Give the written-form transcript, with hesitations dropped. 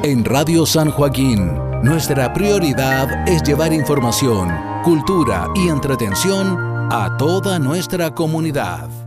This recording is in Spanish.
En Radio San Joaquín, nuestra prioridad es llevar información, cultura y entretención a toda nuestra comunidad.